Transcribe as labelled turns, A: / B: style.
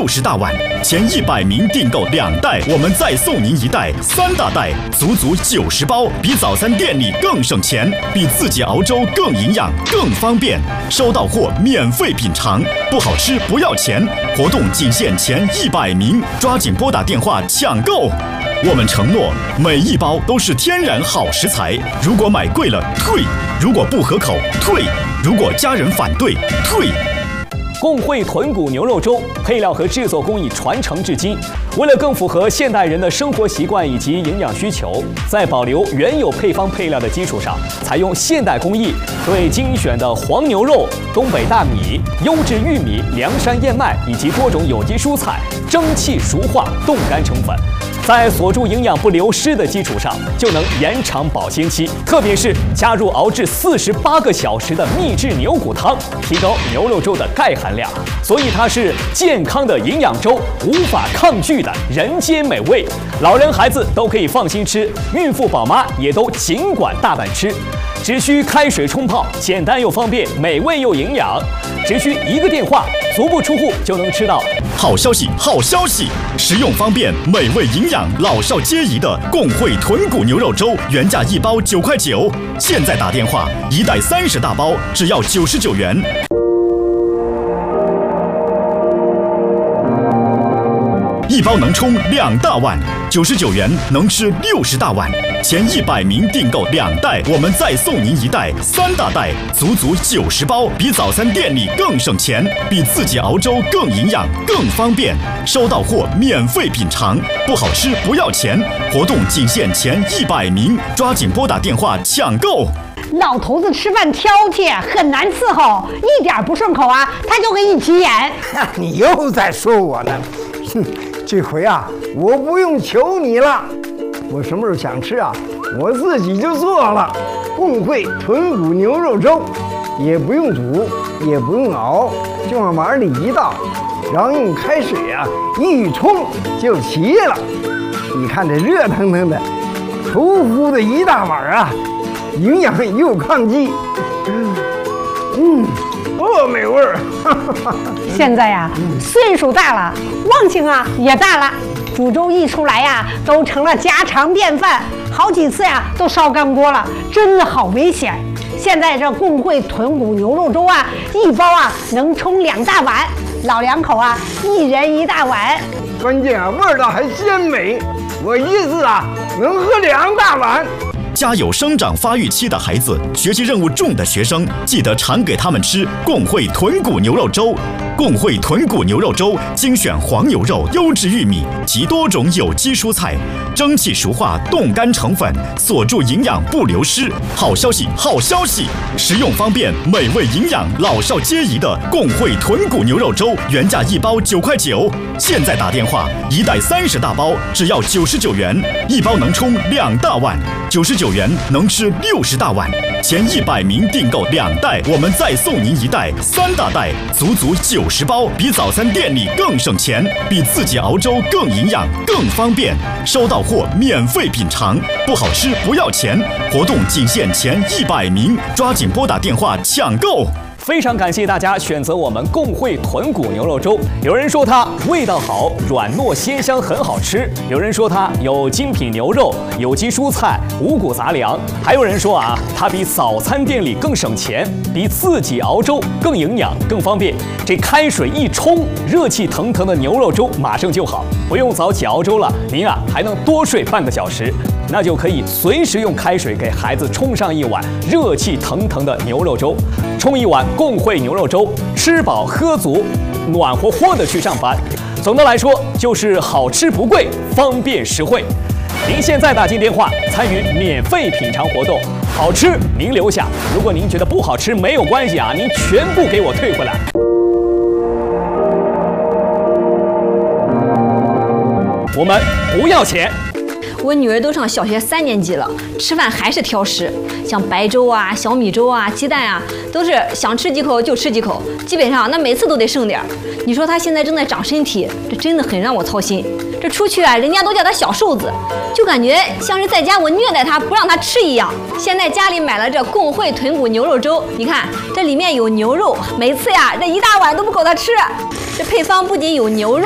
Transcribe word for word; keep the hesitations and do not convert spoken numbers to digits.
A: 六十大碗，前一百名订购两袋，我们再送您一袋三大袋，足足九十包，比早餐店里更省钱，比自己熬粥更营养、更方便。收到货免费品尝，不好吃不要钱。活动仅限前一百名，抓紧拨打电话抢购。我们承诺每一包都是天然好食材，如果买贵了退，如果不合口退，如果家人反对退。
B: 共惠豚骨牛肉粥配料和制作工艺传承至今，为了更符合现代人的生活习惯以及营养需求，在保留原有配方配料的基础上，采用现代工艺，对精选的黄牛肉、东北大米、优质玉米、凉山燕麦以及多种有机蔬菜蒸汽熟化冻干成粉，在锁住营养不流失的基础上，就能延长保鲜期。特别是加入熬制四十八个小时的秘制牛骨汤，提高牛肉粥的钙含量，所以它是健康的营养粥，无法抗拒的人间美味。老人孩子都可以放心吃，孕妇宝妈也都尽管大胆吃。只需开水冲泡，简单又方便，美味又营养。只需一个电话，足不出户就能吃到。
A: 好消息，好消息！实用方便、美味营养、老少皆宜的共惠豚骨牛肉粥，原价一包九块九，现在打电话，一袋三十大包，只要九十九元。一包能冲两大碗，九十九元能吃六十大碗。前一百名订购两袋，我们再送您一袋三大袋，足足九十包，比早餐店里更省钱，比自己熬粥更营养、更方便。收到货免费品尝，不好吃不要钱。活动仅限前一百名，抓紧拨打电话抢购。
C: 老头子吃饭挑剔，很难伺候，一点不顺口啊，他就给你急眼。
D: 你又在说我呢？哼，这回啊，我不用求你了。我什么时候想吃啊，我自己就做了。共惠豚骨牛肉粥，也不用煮，也不用熬，就往碗里一倒，然后用开水啊一冲就齐了。你看这热腾腾的，稠乎的一大碗啊，营养又抗击。嗯，多美味儿！
C: 现在呀、啊，岁数大了，忘性啊也大了。煮粥一出来呀、啊，都成了家常便饭，好几次呀、啊、都烧干锅了，真的好危险。现在这共惠豚骨牛肉粥啊，一包啊能冲两大碗，老两口啊一人一大碗，
D: 关键啊味道还鲜美，我一次啊能喝两大碗。
A: 家有生长发育期的孩子、学习任务重的学生，记得常给他们吃共惠豚骨牛肉粥。共惠豚骨牛肉粥精选黄牛肉、优质玉米及多种有机蔬菜，蒸汽熟化冻干成粉，锁住营养不流失。好消息，好消息！实用方便、美味营养、老少皆宜的共惠豚骨牛肉粥，原价一包九块九，现在打电话，一袋三十大包，只要九十九元，一包能冲两大碗，九十九元能吃六十大碗。前一百名订购两袋，我们再送您一袋三大袋，足足九十包，比早餐店里更省钱，比自己熬粥更营养、更方便。收到货免费品尝，不好吃不要钱。活动仅限前一百名，抓紧拨打电话抢购。
B: 非常感谢大家选择我们共惠豚骨牛肉粥。有人说它味道好，软糯鲜香，很好吃；有人说它有精品牛肉、有机蔬菜、五谷杂粮；还有人说啊，它比早餐店里更省钱，比自己熬粥更营养、更方便。这开水一冲，热气腾腾的牛肉粥马上就好，不用早起熬粥了，您啊还能多睡半个小时。那就可以随时用开水给孩子冲上一碗热气腾腾的牛肉粥，冲一碗共惠牛肉粥，吃饱喝足，暖和和的去上班。总的来说，就是好吃不贵，方便实惠。您现在打进电话参与免费品尝活动，好吃您留下，如果您觉得不好吃没有关系啊，您全部给我退回来。我们不要钱。
E: 我女儿都上小学三年级了，吃饭还是挑食，像白粥啊、小米粥啊、鸡蛋啊，都是想吃几口就吃几口，基本上那每次都得剩点。你说她现在正在长身体，这真的很让我操心。这出去啊，人家都叫她小瘦子，就感觉像是在家我虐待她，不让她吃一样。现在家里买了这共惠豚骨牛肉粥，你看这里面有牛肉，每次呀这一大碗都不够她吃。这配方不仅有牛肉。